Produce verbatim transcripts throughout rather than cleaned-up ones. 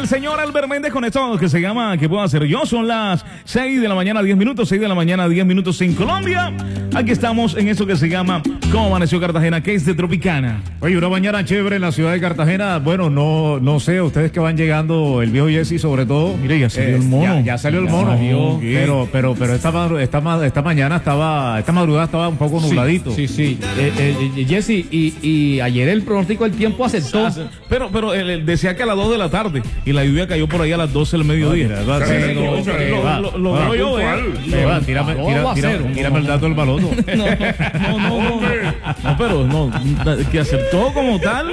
el señor Albert Méndez con esto que se llama ¿Qué puedo hacer yo? Son las seis de la mañana, diez minutos, seis de la mañana, diez minutos en Colombia. Aquí estamos en esto que se llama ¿Cómo amaneció Cartagena? Que es de Tropicana. Oye, una mañana chévere en la ciudad de Cartagena. Bueno, no no sé, ustedes que van llegando, el viejo Jesse sobre todo. Mire, ya salió eh, el mono. Ya, ya salió el Ya mono. salió. Pero, pero, pero esta, madru- esta, ma- esta mañana estaba, esta madrugada estaba un poco nubladito. Sí, sí. Eh, eh, Jesse, y, y ayer el pronóstico del tiempo aceptó. Pero, pero él, él decía que a las dos de la tarde y la lluvia cayó por ahí a las doce del mediodía. Ah, mira, va, Sí, sí, lo- no, lo- eh, lo- va, lo- lo va, veo yo, puntual. eh. Eh, va, tírame, No, tira- va a tira- ser, tírame no, el dato del baloto. No, no, no, no, no, pero no, que aceptó como tal.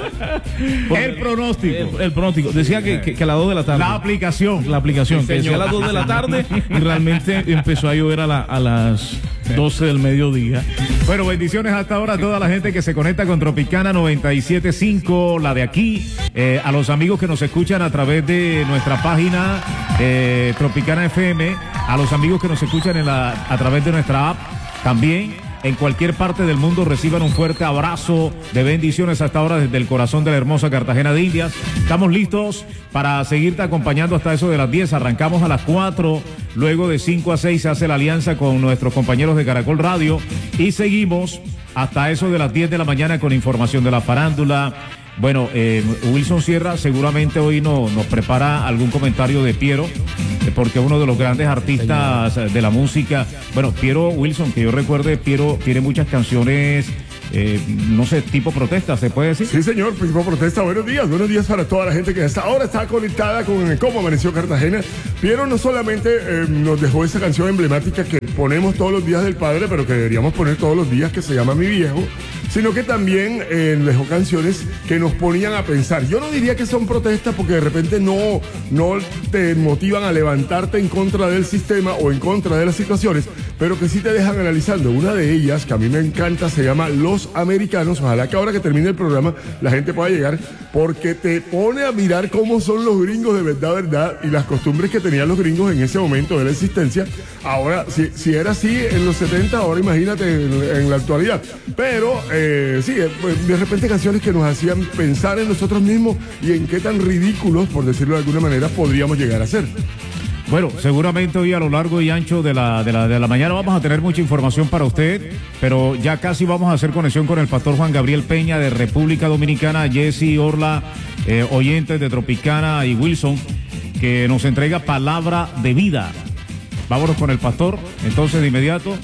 El pronóstico. El, el pronóstico. Decía que, que, que a las dos de la tarde. La aplicación. La aplicación, Sí, que decía a señor. las dos de la tarde y realmente empezó a llover a, la, a las doce del mediodía. Bueno, bendiciones hasta ahora a toda la gente que se conecta con Tropicana noventa y siete punto cinco, la de aquí, eh, a los amigos que nos escuchan a través de nuestra página eh, Tropicana F M, a los amigos que nos escuchan en la, a través de nuestra app, también en cualquier parte del mundo reciban un fuerte abrazo de bendiciones hasta ahora desde el corazón de la hermosa Cartagena de Indias. Estamos listos para seguirte acompañando hasta eso de las diez. Arrancamos a las cuatro, luego de cinco a seis se hace la alianza con nuestros compañeros de Caracol Radio y seguimos hasta eso de las diez de la mañana con información de la farándula. Bueno, eh, Wilson Sierra seguramente hoy no, nos prepara algún comentario de Piero, eh, porque uno de los grandes artistas de la música. Bueno, Piero Wilson, que yo recuerde, Piero tiene muchas canciones, eh, no sé, tipo protesta, ¿se puede decir? Sí, señor, pues, tipo protesta. Buenos días, buenos días para toda la gente que hasta ahora está conectada con Cómo Amaneció Cartagena. Piero no solamente eh, nos dejó esa canción emblemática que ponemos todos los días del padre, pero que deberíamos poner todos los días, que se llama Mi Viejo, sino que también eh, dejó canciones que nos ponían a pensar. Yo no diría que son protestas porque de repente no, no te motivan a levantarte en contra del sistema o en contra de las situaciones, pero que sí te dejan analizando. Una de ellas, que a mí me encanta, se llama Los Americanos. Ojalá que ahora que termine el programa la gente pueda llegar, porque te pone a mirar cómo son los gringos de verdad, verdad, y las costumbres que tenían los gringos en ese momento de la existencia. Ahora, si, si era así en los setenta, ahora imagínate en, en la actualidad. Pero, eh, sí, pues, de repente canciones que nos hacían pensar en nosotros mismos y en qué tan ridículos, por decirlo de alguna manera, podríamos llegar a ser. Bueno, seguramente hoy a lo largo y ancho de la, de la, de la mañana vamos a tener mucha información para usted, pero ya casi vamos a hacer conexión con el pastor Juan Gabriel Peña de República Dominicana, Jesse, Orla, eh, oyentes de Tropicana y Wilson, que nos entrega palabra de vida. Vámonos con el pastor, entonces de inmediato,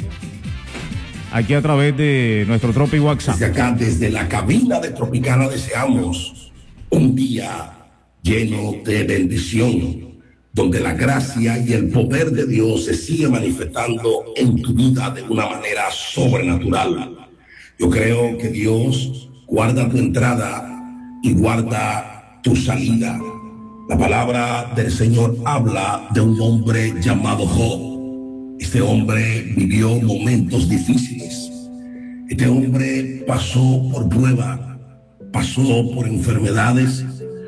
aquí a través de nuestro Tropi WhatsApp. Desde acá, desde la cabina de Tropicana, deseamos un día lleno de bendición, donde la gracia y el poder de Dios se sigue manifestando en tu vida de una manera sobrenatural. Yo creo que Dios guarda tu entrada y guarda tu salida. La palabra del Señor habla de un hombre llamado Job. Este hombre vivió momentos difíciles. Este hombre pasó por prueba, pasó por enfermedades,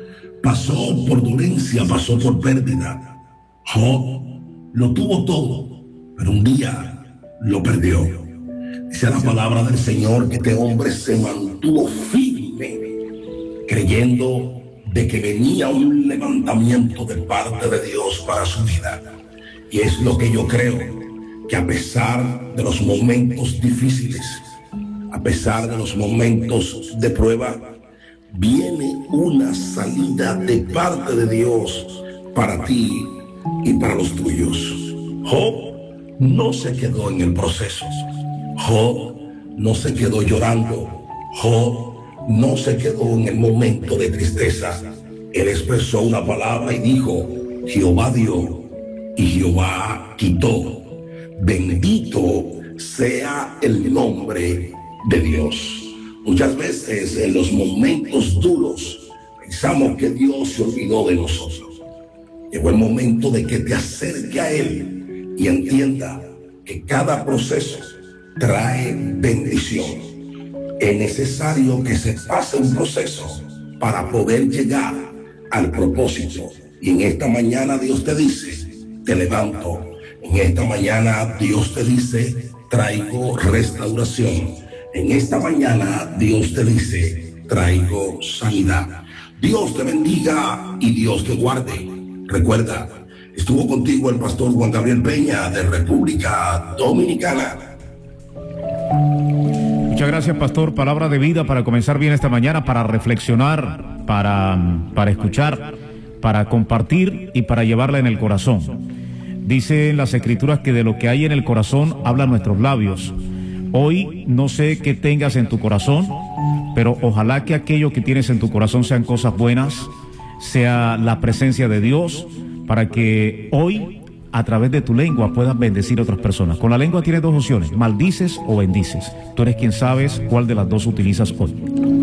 pasó por dolencia, pasó por pérdida. Job lo tuvo todo, pero un día lo perdió. Dice la palabra del Señor que este hombre se mantuvo firme, creyendo de que venía un levantamiento de parte de Dios para su vida. Y es lo que yo creo, que a pesar de los momentos difíciles, a pesar de los momentos de prueba, viene una salida de parte de Dios para ti y para los tuyos. Job no se quedó en el proceso. Job no se quedó llorando. Job no se quedó en el momento de tristeza. Él expresó una palabra y dijo: Jehová dio y Jehová quitó. Bendito sea el nombre de Dios. Muchas veces en los momentos duros pensamos que Dios se olvidó de nosotros. Llegó el momento de que te acerque a Él y entienda que cada proceso trae bendición. Es necesario que se pase un proceso para poder llegar al propósito. Y en esta mañana Dios te dice: te levanto. En esta mañana Dios te dice: traigo restauración. En esta mañana Dios te dice: traigo sanidad. Dios te bendiga y Dios te guarde. Recuerda, estuvo contigo el pastor Juan Gabriel Peña de República Dominicana. Muchas gracias, pastor. Palabra de vida para comenzar bien esta mañana, para reflexionar, para, para escuchar, para compartir y para llevarla en el corazón. Dice en las Escrituras que de lo que hay en el corazón hablan nuestros labios. Hoy no sé qué tengas en tu corazón, pero ojalá que aquello que tienes en tu corazón sean cosas buenas, sea la presencia de Dios, para que hoy a través de tu lengua puedas bendecir a otras personas. Con la lengua tienes dos opciones, maldices o bendices. Tú eres quien sabes cuál de las dos utilizas hoy.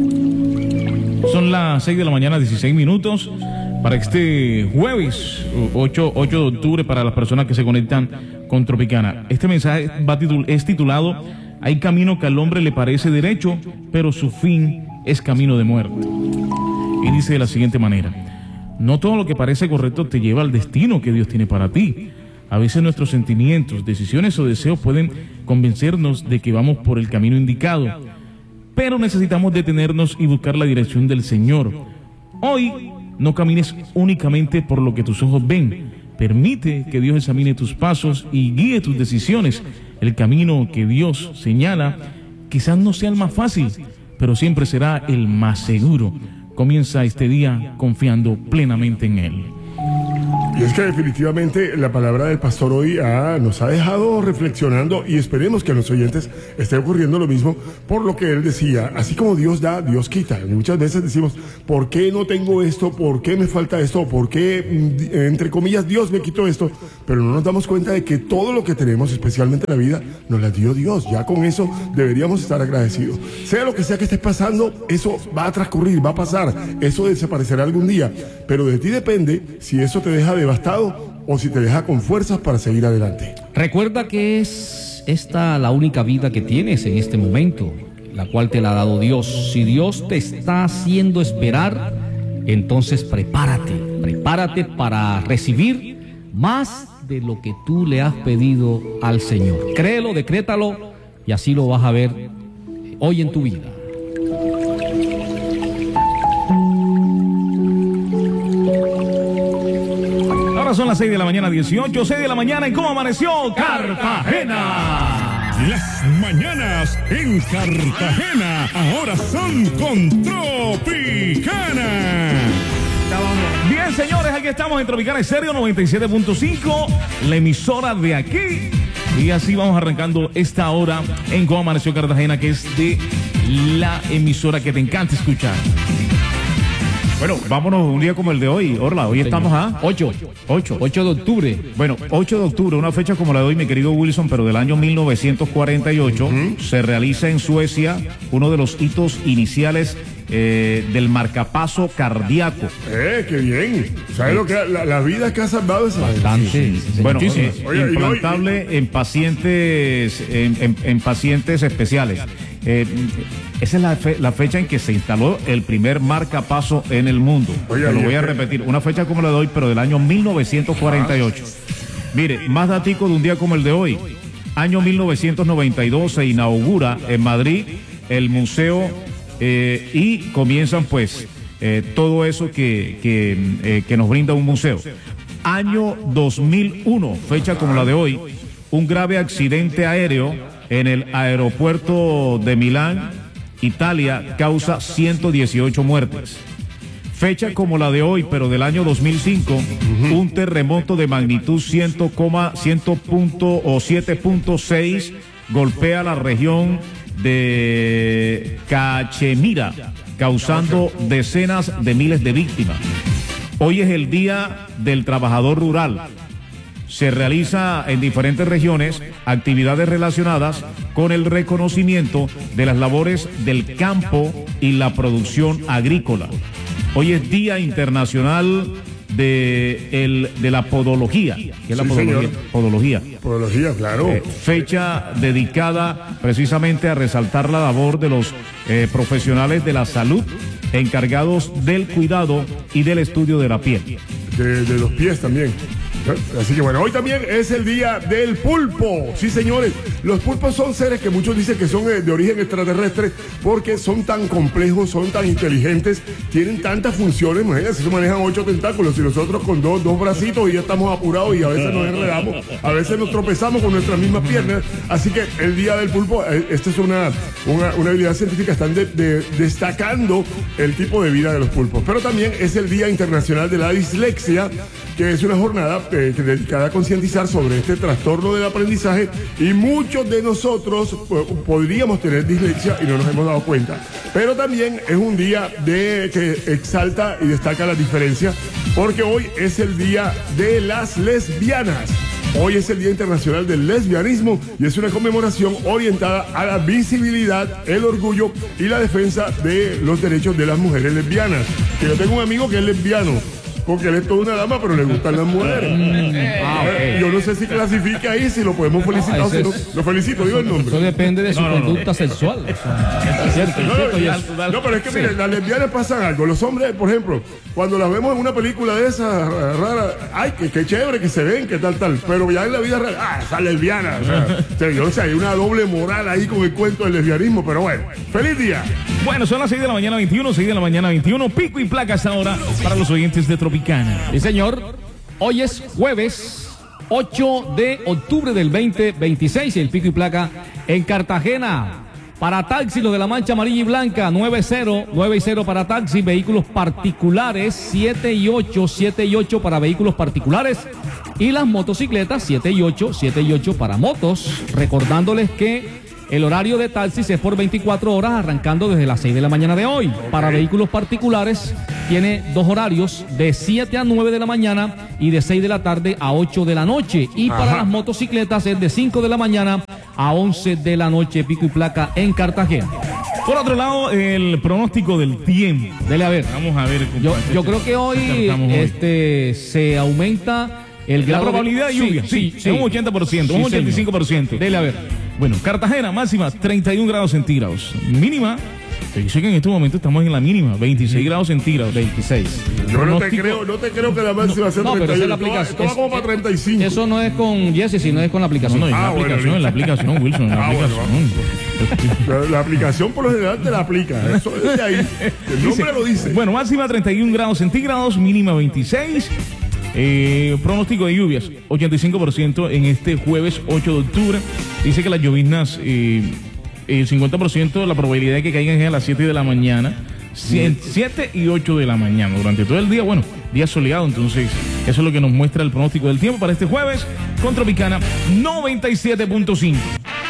Son las seis de la mañana, dieciséis minutos, para este jueves ocho de octubre, para las personas que se conectan con Tropicana. Este mensaje va titul- es titulado Hay camino que al hombre le parece derecho, pero su fin es camino de muerte. Y dice de la siguiente manera: no todo lo que parece correcto te lleva al destino que Dios tiene para ti. A veces nuestros sentimientos, decisiones o deseos pueden convencernos de que vamos por el camino indicado, pero necesitamos detenernos y buscar la dirección del Señor. Hoy no camines únicamente por lo que tus ojos ven. Permite que Dios examine tus pasos y guíe tus decisiones. El camino que Dios señala quizás no sea el más fácil, pero siempre será el más seguro. Comienza este día confiando plenamente en Él. Y es que definitivamente la palabra del pastor hoy ah, nos ha dejado reflexionando, y esperemos que a los oyentes esté ocurriendo lo mismo por lo que él decía. Así como Dios da, Dios quita. Y muchas veces decimos, ¿por qué no tengo esto? ¿Por qué me falta esto? ¿Por qué, entre comillas, Dios me quitó esto? Pero no nos damos cuenta de que todo lo que tenemos, especialmente en la vida, nos la dio Dios. Ya con eso deberíamos estar agradecidos. Sea lo que sea que estés pasando, eso va a transcurrir, va a pasar. Eso desaparecerá algún día. Pero de ti depende si eso te deja devastado o si te deja con fuerzas para seguir adelante. Recuerda que es esta la única vida que tienes en este momento, la cual te la ha dado Dios. Si Dios te está haciendo esperar, entonces prepárate, prepárate para recibir más de lo que tú le has pedido al Señor. Créelo, decrétalo, y así lo vas a ver hoy en tu vida. Son las seis de la mañana, dieciocho, seis de la mañana. ¿Y cómo amaneció Cartagena? Las mañanas en Cartagena ahora son con Tropicana. Bien, señores, aquí estamos en Tropicana Estéreo noventa y siete punto cinco, la emisora de aquí. Y así vamos arrancando esta hora en Cómo Amaneció Cartagena, que es de la emisora que te encanta escuchar. Bueno, vámonos un día como el de hoy, Orla. Hoy estamos a ocho. ocho. ocho de octubre. Bueno, ocho de octubre, una fecha como la de hoy, mi querido Wilson, pero del año mil novecientos cuarenta y ocho, uh-huh. Se realiza en Suecia uno de los hitos iniciales eh, del marcapaso cardíaco. ¡Eh, qué bien! ¿Sabes lo que la, la vida que ha salvado esa? Bastante. Sí, sí, bueno, eh, Oye, implantable y, y, en pacientes en, en, en pacientes especiales. Eh, esa es la, fe, la fecha en que se instaló el primer marcapaso en el mundo. Oye, Te lo voy a repetir, una fecha como la de hoy, pero del año mil novecientos cuarenta y ocho. Mire, más datico de un día como el de hoy. Año mil novecientos noventa y dos se inaugura en Madrid el museo eh, y comienzan pues eh, todo eso que, que, eh, que nos brinda un museo. Año dos mil uno, fecha como la de hoy, un grave accidente aéreo en el aeropuerto de Milán, Italia, causa ciento dieciocho muertes. Fecha como la de hoy, pero del año dos mil cinco, uh-huh. Un terremoto de magnitud cien punto o siete punto seis golpea la región de Cachemira, causando decenas de miles de víctimas. Hoy es el Día del Trabajador Rural. Se realiza en diferentes regiones actividades relacionadas con el reconocimiento de las labores del campo y la producción agrícola. Hoy es Día Internacional de, el, de la Podología. ¿Qué es la sí, podología? Señor. Podología. Podología, claro. Eh, fecha dedicada precisamente a resaltar la labor de los eh, profesionales de la salud encargados del cuidado y del estudio de la piel. De, de los pies también. Así que bueno, hoy también es el día del pulpo. Sí, señores, los pulpos son seres que muchos dicen que son de origen extraterrestre porque son tan complejos, son tan inteligentes, tienen tantas funciones. Imagínense, se manejan ocho tentáculos y nosotros con dos, dos bracitos y ya estamos apurados y a veces nos enredamos, a veces nos tropezamos con nuestras mismas piernas. Así que el día del pulpo, esta es una, una, una habilidad científica, están de, de, destacando el tipo de vida de los pulpos. Pero también es el Día Internacional de la Dislexia, que es una jornada eh, dedicada a concientizar sobre este trastorno del aprendizaje, y muchos de nosotros pues, podríamos tener dislexia y no nos hemos dado cuenta. Pero también es un día de, que exalta y destaca la diferencia, porque hoy es el día de las lesbianas. Hoy es el Día Internacional del Lesbianismo y es una conmemoración orientada a la visibilidad, el orgullo y la defensa de los derechos de las mujeres lesbianas. Que yo tengo un amigo que es lesbiano, porque él es toda una dama, pero le gustan las mujeres. Ah, okay. Yo no sé si clasifica ahí, si lo podemos felicitar. No, si no, es... Lo felicito, digo el nombre. Eso depende de su no, no, conducta no. sexual. Es cierto, no, es cierto, no, no, pero es que, sí. Miren, las lesbianas pasan algo. Los hombres, por ejemplo, cuando las vemos en una película de esas raras, ay, qué, qué chévere que se ven, qué tal, tal. Pero ya en la vida real, ah, esa lesbiana. O sea, o sea, yo no sé, hay una doble moral ahí con el cuento del lesbianismo, pero bueno, feliz día. Bueno, son las seis de la mañana veintiuno, seis de la mañana veintiuno, pico y placa hasta ahora para los oyentes de Tropicana. Sí, señor. Hoy es jueves ocho de octubre del veinte veintiséis y el pico y placa en Cartagena. Para taxi, los de la mancha amarilla y blanca, nueve cero, nueve y cero para taxi, vehículos particulares, siete y ocho, siete y ocho para vehículos particulares. Y las motocicletas, siete y ocho, siete y ocho para motos. Recordándoles que el horario de taxis es por veinticuatro horas, arrancando desde las seis de la mañana de hoy. Okay. Para vehículos particulares tiene dos horarios, de siete a nueve de la mañana y de seis de la tarde a ocho de la noche. Y Ajá. para las motocicletas es de cinco de la mañana a once de la noche, pico y placa en Cartagena. Por otro lado, el pronóstico del tiempo. Dele a ver. Vamos a ver. Yo, yo creo que hoy, este, se aumenta el grado la probabilidad de, de lluvia. Sí, sí, sí. Un ochenta por ciento, sí, un ochenta y cinco por ciento. Dele a ver. Bueno, Cartagena, máxima treinta y un grados centígrados. Mínima, te dice que en este momento estamos en la mínima, veintiséis grados centígrados. veintiséis. Yo no te creo, no te creo que la máxima sea no, treinta y uno. No, pero esa es la aplicación. Esto va como para treinta y cinco. Eso no es con Jesse, sino es con la aplicación. No, no, es ah, la aplicación, bueno, en la aplicación, Wilson, en la ah, aplicación. Bueno, la, la aplicación por lo general te la aplica. Eso es de ahí. El nombre dice, lo dice. Bueno, máxima treinta y un grados centígrados, mínima veintiséis. Eh, pronóstico de lluvias, ochenta y cinco por ciento en este jueves ocho de octubre. Dice que las lloviznas, eh, el cincuenta por ciento de la probabilidad de que caigan es a las siete de la mañana, siete y ocho de la mañana durante todo el día. Bueno, día soleado, entonces eso es lo que nos muestra el pronóstico del tiempo para este jueves con Tropicana noventa y siete punto cinco.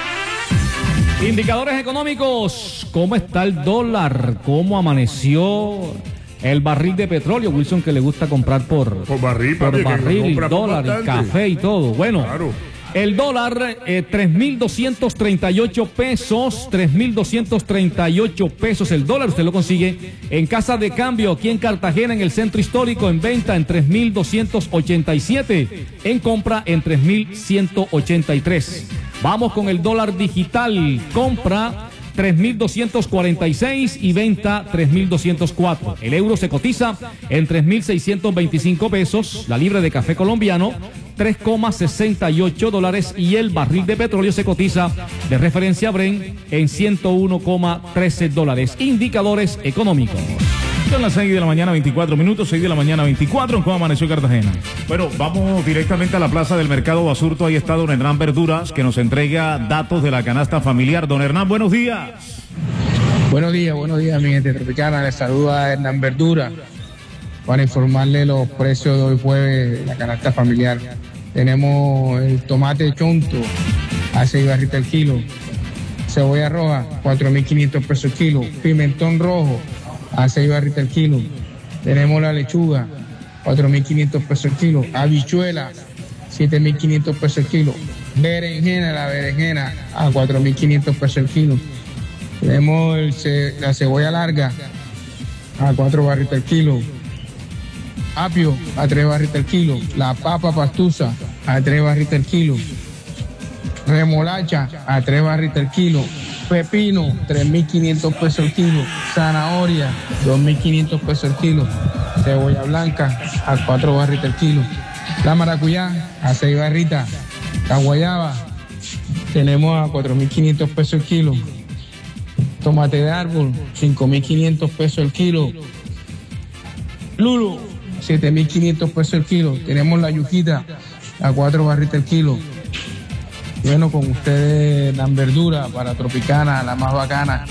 Indicadores económicos. ¿Cómo está el dólar? ¿Cómo amaneció el barril de petróleo? Wilson, que le gusta comprar por, por barril, por papi, barril, dólar, y café y todo. Bueno, claro. El dólar, eh, tres mil doscientos treinta y ocho pesos, tres mil doscientos treinta y ocho pesos el dólar. Usted lo consigue en Casa de Cambio, aquí en Cartagena, en el Centro Histórico, en venta en tres mil doscientos ochenta y siete, en compra en tres mil ciento ochenta y tres. Vamos con el dólar digital, compra tres mil doscientos cuarenta y seis y venta tres mil doscientos cuatro. El euro se cotiza en tres mil seiscientos veinticinco pesos, la libra de café colombiano tres coma sesenta y ocho dólares y el barril de petróleo se cotiza de referencia Brent en ciento uno coma trece dólares. Indicadores económicos. Son las seis de la mañana, veinticuatro minutos, seis de la mañana, veinticuatro. ¿Cómo amaneció Cartagena? Bueno, vamos directamente a la plaza del Mercado Basurto. Ahí está don Hernán Verduras, que nos entrega datos de la canasta familiar. Don Hernán, buenos días. Buenos días, buenos días, mi gente tropicana. Les saluda Hernán Verduras para informarle los precios de hoy jueves de la canasta familiar. Tenemos el tomate chonto a seis barritas el kilo, cebolla roja cuatro mil quinientos pesos el kilo, pimentón rojo a seis barritas el kilo. Tenemos la lechuga, cuatro mil quinientos pesos el kilo. Habichuela, siete mil quinientos pesos el kilo. Berenjena, la berenjena, a cuatro mil quinientos pesos el kilo. Tenemos el ce la cebolla larga, a cuatro barritas el kilo. Apio, a tres barritas el kilo. La papa pastusa, a tres barritas el kilo. Remolacha, a tres barritas el kilo. Pepino, tres mil quinientos pesos el kilo. Zanahoria, dos mil quinientos pesos el kilo. Cebolla blanca, a cuatro barritas el kilo. La maracuyá a seis barritas. La guayaba tenemos a cuatro mil quinientos pesos el kilo. Tomate de árbol, cinco mil quinientos pesos el kilo. Lulo, siete mil quinientos pesos el kilo. Tenemos la yuquita a cuatro barritas el kilo. Bueno, con ustedes dan verdura para Tropicana, la más bacana.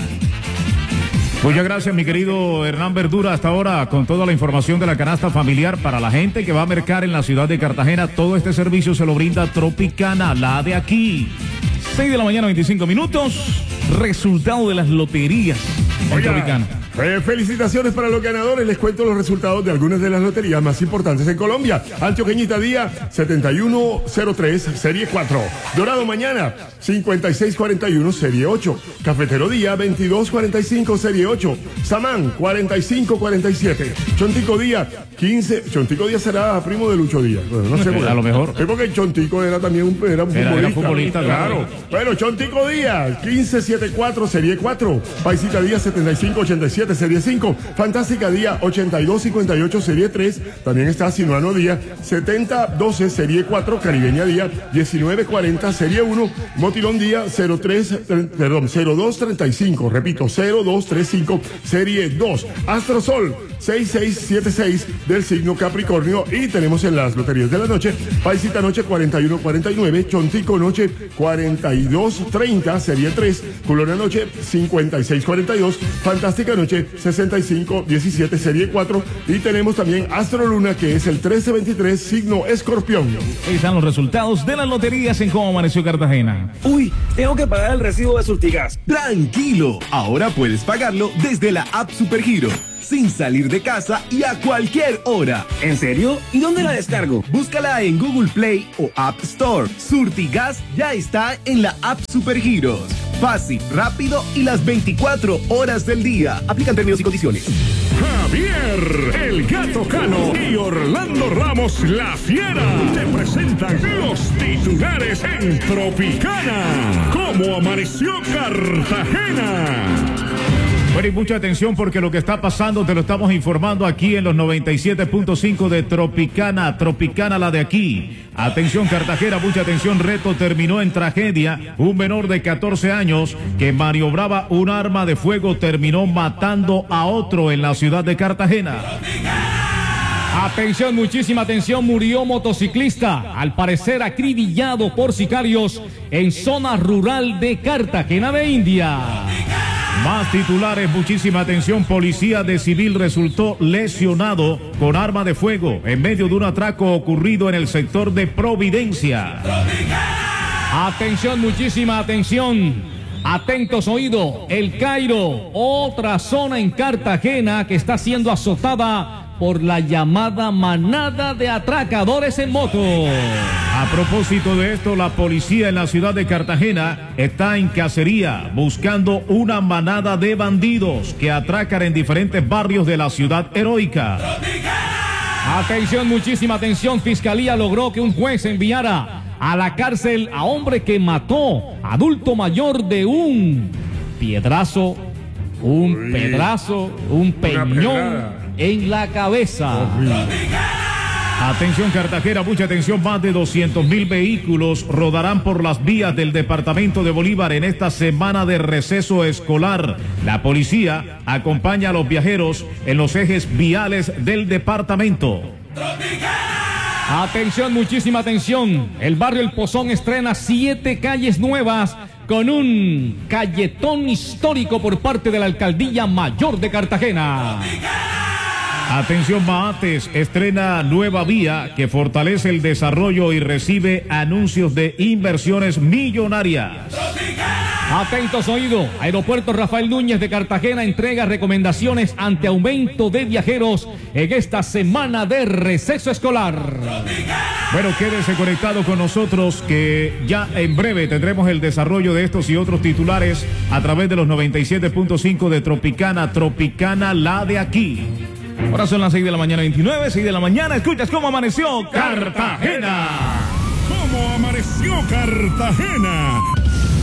Muchas gracias, mi querido Hernán Verdura, hasta ahora con toda la información de la canasta familiar para la gente que va a mercar en la ciudad de Cartagena. Todo este servicio se lo brinda Tropicana, la de aquí. seis de la mañana, veinticinco minutos. Resultado de las loterías en Tropicana. Eh, felicitaciones para los ganadores. Les cuento los resultados de algunas de las loterías más importantes en Colombia. Antioqueñita Día, setenta y uno cero tres, serie cuatro. Dorado Mañana, cincuenta y seis cuarenta y uno, serie ocho. Cafetero Día, veintidós cuarenta y cinco, serie ocho. Samán, cuarenta y cinco cuarenta y siete. Chontico Día, quince. Chontico Día será primo de Lucho Díaz. Bueno, no sé. A lo mejor. Es porque Chontico era también un, era un Era, futbolista. era futbolista, claro. Claro. Bueno, Chontico Día, quince setenta y cuatro, serie cuatro. Paisita Día, setenta y cinco ochenta y siete, serie cinco. Fantástica Día, ochenta y dos cincuenta y ocho, serie tres. También está Sinuano Día, setenta doce, serie cuatro. Caribeña Día, diecinueve cuarenta, serie uno. Motilón Día, cero tres, perdón, cero dos treinta y cinco. Repito, cero dos treinta y cinco, serie dos. Astrosol, seis seis siete seis, del signo Capricornio. Y tenemos en las loterías de la noche, Paisita Noche, cuarenta y uno cuarenta y nueve. Chontico Noche, cuarenta y dos treinta, serie tres. Culona Noche, cincuenta y seis cuarenta y dos. Fantástica Noche, sesenta y cinco diecisiete, serie cuatro. Y tenemos también Astro Luna, que es el trece veintitrés, signo Escorpión. Ahí están los resultados de las loterías en Cómo Amaneció Cartagena. Uy, tengo que pagar el recibo de Surtigas. Tranquilo, ahora puedes pagarlo desde la app Supergiro, sin salir de casa y a cualquier hora. ¿En serio? ¿Y dónde la descargo? Búscala en Google Play o App Store. Surtigas ya está en la app Supergiros. Fácil, rápido y las veinticuatro horas del día. Aplican términos y condiciones. Javier, el Gato Cano y Orlando Ramos, la Fiera, te presentan los titulares en Tropicana. ¿Cómo amaneció Cartagena? Bueno, y mucha atención porque lo que está pasando te lo estamos informando aquí en los noventa y siete punto cinco de Tropicana, Tropicana la de aquí. Atención Cartagena, mucha atención, reto terminó en tragedia. Un menor de catorce años que maniobraba un arma de fuego terminó matando a otro en la ciudad de Cartagena. Atención, muchísima atención, murió motociclista, al parecer acribillado por sicarios en zona rural de Cartagena de India. Más titulares, muchísima atención. Policía de civil resultó lesionado con arma de fuego en medio de un atraco ocurrido en el sector de Providencia. Atención, muchísima atención. Atentos oído, El Cairo, otra zona en Cartagena que está siendo azotada por la llamada manada de atracadores en moto. A propósito de esto, la policía en la ciudad de Cartagena está en cacería buscando una manada de bandidos que atracan en diferentes barrios de la ciudad heroica. Atención, muchísima atención. Fiscalía logró que un juez enviara a la cárcel a hombre que mató adulto mayor de un piedrazo, un Uy, pedrazo, un peñón en la cabeza. Atención Cartagena, mucha atención, más de doscientos mil vehículos rodarán por las vías del departamento de Bolívar en esta semana de receso escolar. La policía acompaña a los viajeros en los ejes viales del departamento. Atención, muchísima atención. El barrio El Pozón estrena siete calles nuevas con un calletón histórico por parte de la Alcaldía Mayor de Cartagena. Atención, Maates estrena nueva vía que fortalece el desarrollo y recibe anuncios de inversiones millonarias. Atentos oído, Aeropuerto Rafael Núñez de Cartagena entrega recomendaciones ante aumento de viajeros en esta semana de receso escolar. Bueno, quédese conectado con nosotros que ya en breve tendremos el desarrollo de estos y otros titulares a través de los noventa y siete punto cinco de Tropicana, Tropicana la de aquí. Ahora son las seis de la mañana, veintinueve, seis de la mañana. Escuchas Cómo Amaneció Cartagena. ¿Cómo amaneció Cartagena?